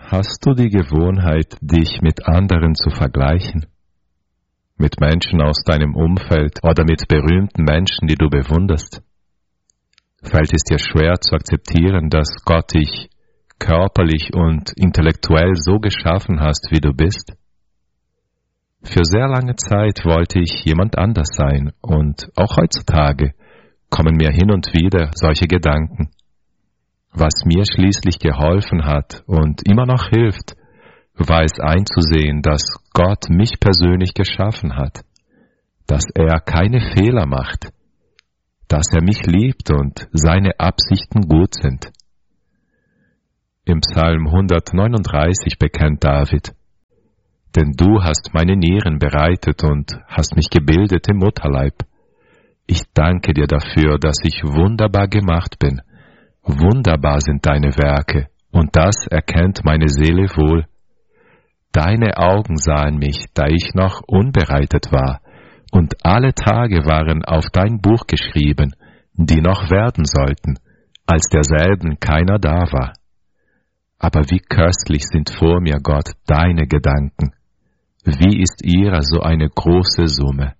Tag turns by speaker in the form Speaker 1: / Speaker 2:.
Speaker 1: Hast du die Gewohnheit, dich mit anderen zu vergleichen? Mit Menschen aus deinem Umfeld oder mit berühmten Menschen, die du bewunderst? Fällt es dir schwer zu akzeptieren, dass Gott dich körperlich und intellektuell so geschaffen hast, wie du bist? Für sehr lange Zeit wollte ich jemand anders sein, und auch heutzutage kommen mir hin und wieder solche Gedanken. Was mir schließlich geholfen hat und immer noch hilft, war es einzusehen, dass Gott mich persönlich geschaffen hat, dass er keine Fehler macht, dass er mich liebt und seine Absichten gut sind. Im Psalm 139 bekennt David: Denn du hast meine Nieren bereitet und hast mich gebildet im Mutterleib. Ich danke dir dafür, dass ich wunderbar gemacht bin. Wunderbar sind deine Werke, und das erkennt meine Seele wohl. Deine Augen sahen mich, da ich noch unbereitet war, und alle Tage waren auf dein Buch geschrieben, die noch werden sollten, als derselben keiner da war. Aber wie köstlich sind vor mir, Gott, deine Gedanken. Wie ist ihrer so eine große Summe?